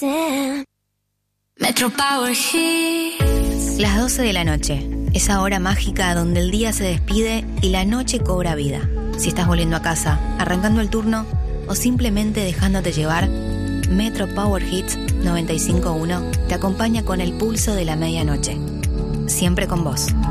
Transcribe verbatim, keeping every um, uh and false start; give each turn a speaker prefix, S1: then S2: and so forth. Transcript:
S1: Damn. Metro Power Hits.
S2: Las doce de la noche, esa hora mágica donde el día se despide y la noche cobra vida. Si estás volviendo a casa, arrancando el turno o simplemente dejándote llevar, Metro Power Hits noventa y cinco punto uno te acompaña con el pulso de la medianoche. Siempre con vos.